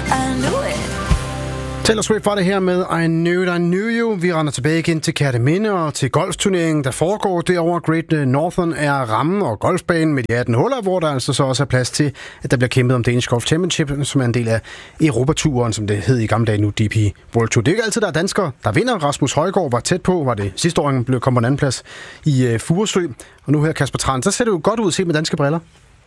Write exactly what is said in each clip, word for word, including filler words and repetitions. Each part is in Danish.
I knew it. Taylor Swift var det her med I Knew It, I Knew You. Vi render tilbage igen til Kerteminde og til golfturneringen, der foregår derovre. Great Northern er rammen og golfbanen med de atten huller, hvor der altså så også er plads til, at der bliver kæmpet om Danish Golf Championship, som er en del af Europaturen, som det hed i gamle dage nu, D P World Tour. Det er ikke altid, der er danskere, der vinder. Rasmus Højgaard var tæt på, var det sidste år, han blev kommet på en anden plads i uh, Furesø. Og nu her Kasper Tran, så ser det jo godt ud at se med danske briller.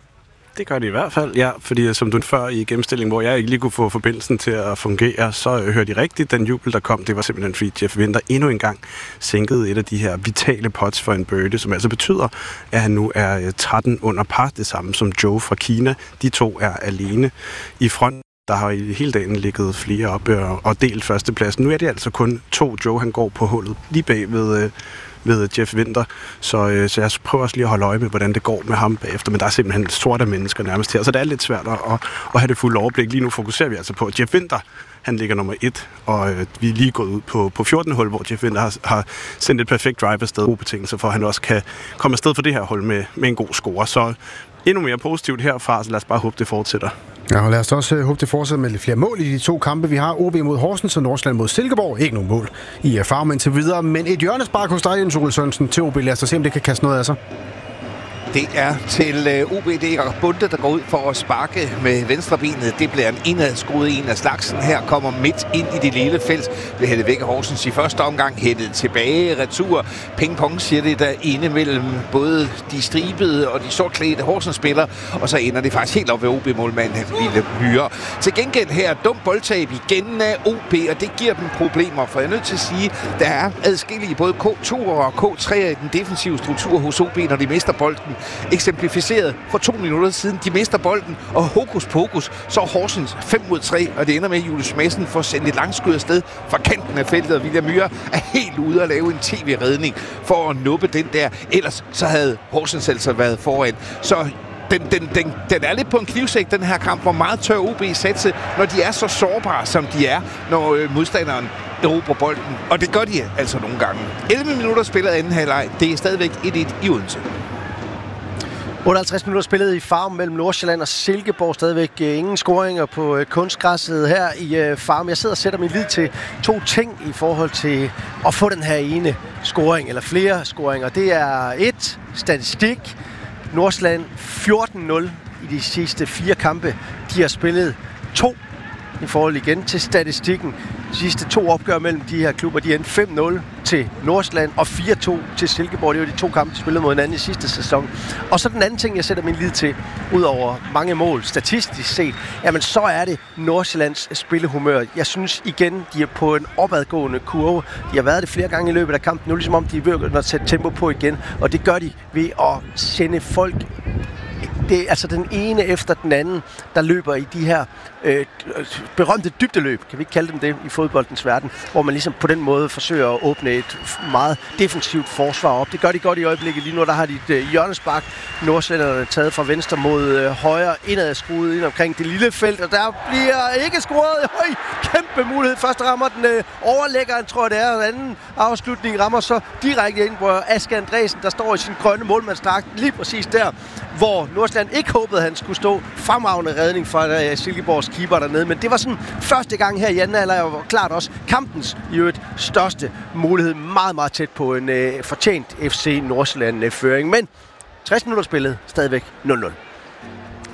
Det gør det i hvert fald, ja, fordi som du før i gennemstillingen, hvor jeg ikke lige kunne få forbindelsen til at fungere, så hørte de rigtigt, den jubel, der kom, det var simpelthen fordi Jeff Winther endnu en gang sænkede et af de her vitale putts for en birdie, som altså betyder, at han nu er tretten under par, det samme som Joe fra Kina. De to er alene i front. Der har i hele dagen ligget flere op og delt førstepladsen. Nu er det altså kun to. Joe, han går på hullet lige bag ved... ved Jeff Winther, så, øh, så jeg prøver også lige at holde øje med, hvordan det går med ham bagefter, men der er simpelthen sorte mennesker nærmest her, så det er lidt svært at, at, at have det fulde overblik. Lige nu fokuserer vi altså på, at Jeff Winther, han ligger nummer et, og øh, vi er lige gået ud på, på fjortende hul, hvor Jeff Winther har, har sendt et perfekt drive afsted, gode betingelser for, at han også kan komme afsted for det her hul med, med en god score. Så endnu mere positivt herfra, så lad os bare håbe, det fortsætter. Ja, og lad os også håbe, det fortsætter med lidt flere mål i de to kampe. Vi har O B mod Horsens og Nordsjælland mod Silkeborg. Ikke nogen mål i Farm indtil videre, men et hjørnespark hos dig, Jens Ole Sørensen, til O B. Lad os se, om det kan kaste noget af sig. Det er til O B, det er Bunde, der går ud for at sparke med venstrebenet. Det bliver en indadskruet en af slagsen. Her kommer midt ind i det lille felt. Bliver hættet væk af Horsens i første omgang. Hættet tilbage, retur. Ping-pong siger det der inde mellem både de stribede og de sortklædte Horsens-spillere. Og så ender det faktisk helt op ved O B-målmanden Ville Myhre. Til gengæld her dum boldtab igen af O B, og det giver dem problemer. For jeg er nødt til at sige, der er adskillige både K to og K tre i den defensive struktur hos O B, når de mister bolden. Eksemplificeret for to minutter siden. De mister bolden, og hokus pokus, så er Horsens fem mod tre, og det ender med, at Julius Madsen får sendt et langskud afsted fra kanten af feltet, og William Myhre er helt ude at lave en tv-redning for at nuppe den der. Ellers så havde Horsens altså været foran. Så den, den, den, den er lidt på en knivsæk, den her kamp, hvor meget tør O B satse, når de er så sårbare, som de er, når øh, modstanderen erobrer bolden. Og det gør de altså nogle gange. elleve minutter spillet anden halvleg. Det er stadigvæk et et i Odense. otteoghalvtreds minutter spillet i Farm mellem Nordsjælland og Silkeborg. Stadigvæk uh, ingen scoringer på uh, kunstgræsset her i uh, Farm. Jeg sidder og sætter min lid til to ting i forhold til at få den her ene scoring, eller flere scoringer. Det er et statistik. Nordsjælland fjorten nul i de sidste fire kampe. De har spillet to i forhold igen til statistikken. De sidste to opgør mellem de her klubber, de endte fem nul til Nordsjælland og fire to til Silkeborg. Det var de to kampe, de spillede mod hinanden i sidste sæson. Og så den anden ting, jeg sætter min lid til, ud over mange mål, statistisk set, jamen så er det Nordsjællands spillehumør. Jeg synes igen, de er på en opadgående kurve. De har været det flere gange i løbet af kampen. Nu er ligesom om, de er ved at sætte tempo på igen. Og det gør de ved at sende folk. Det er altså den ene efter den anden, der løber i de her øh, berømte dybdeløb, kan vi ikke kalde dem det, i fodboldens verden, hvor man ligesom på den måde forsøger at åbne et meget defensivt forsvar op. Det gør de godt i øjeblikket. Lige nu der har de et øh, hjørnespark. Nordsjællanderne taget fra venstre mod øh, højre, indad skruet ind omkring det lille felt, og der bliver ikke scoret. Høj, kæmpe mulighed. Først rammer den øh, overlæggeren, tror jeg det er, og anden afslutning rammer så direkte ind på Aske Andresen, der står i sin grønne målmandsdragt lige præcis der, hvor Nordsjælland ikke håbede, at han skulle stå. Fremragende redning fra uh, Silkeborgs keeper dernede, men det var sådan første gang her i anden halvleg, og klart også kampens i øvrigt største mulighed. Meget, meget tæt på en uh, fortjent F C Nordsjælland-føring, men tres minutter spillet, stadigvæk nul nul.